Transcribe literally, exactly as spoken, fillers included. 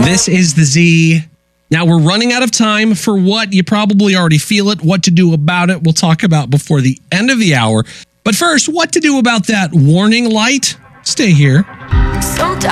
This is the Z. Now we're running out of time for what you probably already feel it, what to do about it. We'll talk about before the end of the hour. But first, what to do about that warning light? Stay here. Sometimes